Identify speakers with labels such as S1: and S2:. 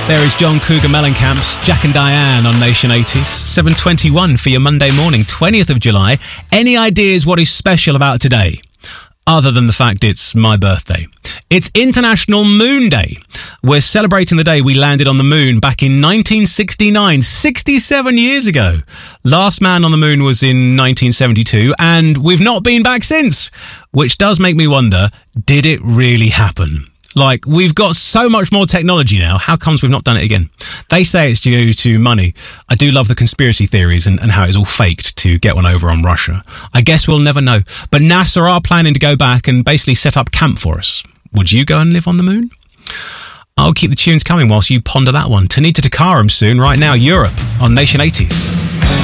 S1: There is John Cougar Mellencamp's Jack and Diane on Nation 80s. 7:21 for your Monday morning, 20th of July. Any ideas what is special about today? Other than the fact it's my birthday. It's International Moon Day. We're celebrating the day we landed on the moon back in 1969, 67 years ago. Last man on the moon was in 1972, and we've not been back since. Which does make me wonder, did it really happen? Like, we've got so much more technology now. How comes we've not done it again? They say it's due to money. I do love the conspiracy theories and how it's all faked to get one over on Russia. I guess we'll never know. But NASA are planning to go back and basically set up camp for us. Would you go and live on the moon? I'll keep the tunes coming whilst you ponder that one. Tanita Takaram soon, right now, Europe on Nation 80s.